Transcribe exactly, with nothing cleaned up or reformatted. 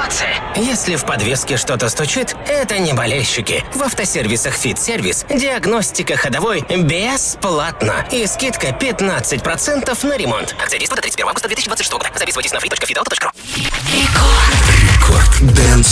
ситуация. Если в подвеске что-то стучит, это не болельщики. В автосервисах «Фит-сервис» диагностика ходовой бесплатно. И скидка пятнадцать процентов на ремонт. Акция действует до тридцать первого августа две тысячи двадцать шестого года. Записывайтесь на free точка fit auto точка ру. Рекорд Дэнс